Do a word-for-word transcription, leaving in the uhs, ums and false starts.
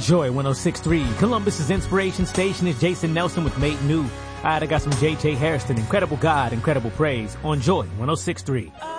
Joy one oh six point three, Columbus's inspiration station, is Jason Nelson with Made New. Alright, I got some J J Hairston, Incredible God, Incredible Praise on Joy one oh six point three.